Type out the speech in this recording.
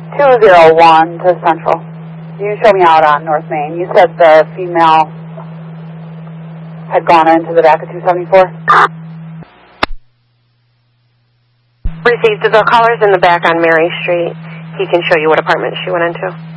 201 to Central. You show me out on North Main. You said the female had gone into the back of 274? Received. The caller's in the back on Mary Street. He can show you what apartment she went into.